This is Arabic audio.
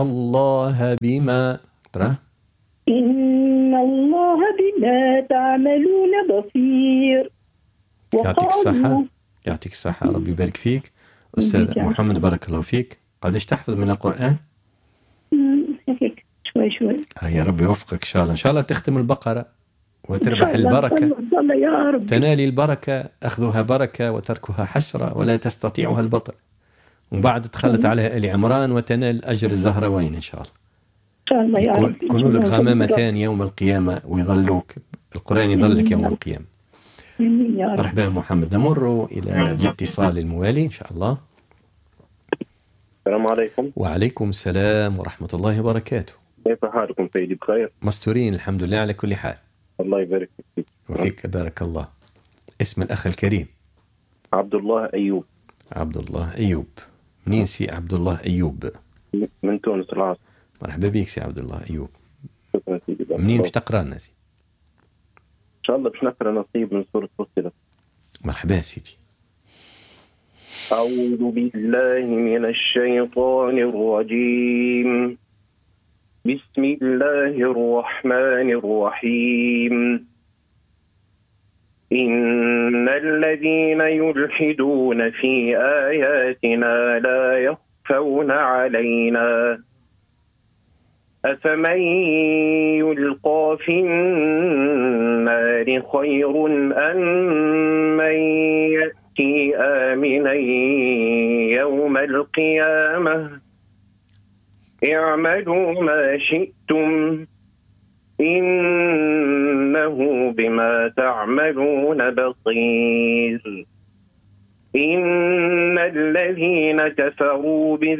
الله بما ترى إن الله بما تعملون بصير. يعطيك الصحة، يعطيك الصحة، ربي يبارك فيك أستاذ محمد، بارك الله فيك. قديش تحفظ من القرآن؟ هيك شوي. يا رب يوفقك إن شاء الله. إن شاء الله تختم البقرة وتربح البركة، يا رب. تنالي البركة، أخذها بركة وتركها حسرة ولا تستطيعها البطل، وبعد تخلت عليها آل عمران وتنال أجر الزهروين إن شاء الله. يكونوا لك غمامتان يوم القيامة ويظلوك، القرآن يظلك يوم القيامة. مرحبا محمد. نمر إلى الاتصال الموالي إن شاء الله. السلام عليكم. وعليكم السلام ورحمة الله وبركاته. كيف حالكم سيدي؟ بخير؟ مستورين الحمد لله على كل حال. الله يبارك فيك. وفيك بارك الله. اسم الأخ الكريم؟ عبد الله أيوب. عبد الله أيوب، منين سي عبد الله أيوب؟ من تونس العاصمة. مرحبا بك سي عبد الله أيوب. شكرا سيدي. منين باش تقرأ لنا سي؟ إن شاء الله باش نقرأ نصيب من سورة فصلت. مرحبا سيدي. أعوذ بالله من الشيطان الرجيم. بسم الله الرحمن الرحيم. إن الذين يلحدون في آياتنا لا يخفون علينا أفمن يلقى في النار خير أم من يأتي آمنا يوم القيامة اعملوا ما شئتم إنه بما تعملون بصير. إن الذين كفروا